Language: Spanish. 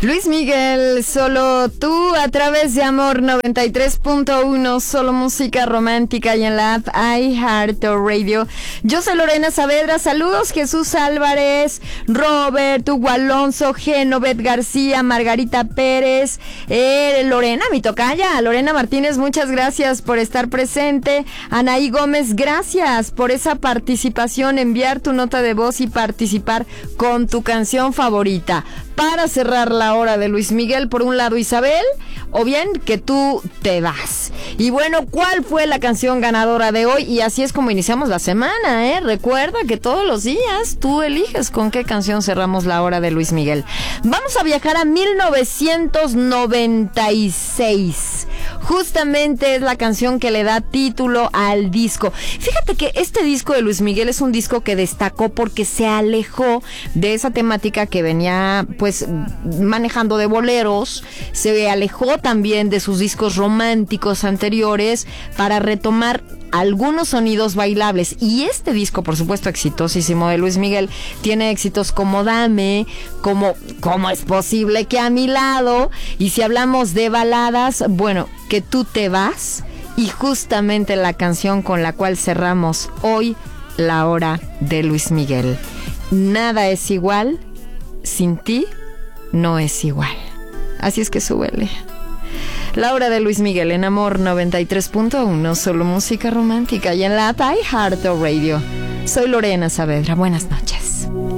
Luis Miguel, solo tú, a través de Amor 93.1, solo música romántica, y en la app iHeartRadio. Yo soy Lorena Saavedra, saludos Jesús Álvarez, Robert, Hugo Alonso, Genovet García, Margarita Pérez, Lorena, mi tocaya, Lorena Martínez, muchas gracias por estar presente. Anaí Gómez, gracias por esa participación, enviar tu nota de voz y participar con tu canción favorita. Para cerrar la hora de Luis Miguel, por un lado Isabel, o bien que tú te vas. Y bueno, ¿cuál fue la canción ganadora de hoy? Y así es como iniciamos la semana, ¿eh? Recuerda que todos los días tú eliges con qué canción cerramos la hora de Luis Miguel. Vamos a viajar a 1996. Justamente es la canción que le da título al disco. Fíjate que este disco de Luis Miguel es un disco que destacó porque se alejó de esa temática que venía pues manejando de boleros, se alejó también de sus discos románticos anteriores para retomar algunos sonidos bailables. Y este disco, por supuesto, exitosísimo de Luis Miguel, tiene éxitos como Dame, como ¿Cómo es posible que a mi lado? Y si hablamos de baladas, bueno, Que tú te vas, y justamente la canción con la cual cerramos hoy la hora de Luis Miguel. Nada es igual, sin ti no es igual. Así es que súbele. La hora de Luis Miguel en Amor 93.1, solo música romántica, y en la app iHeartRadio. Soy Lorena Saavedra, buenas noches.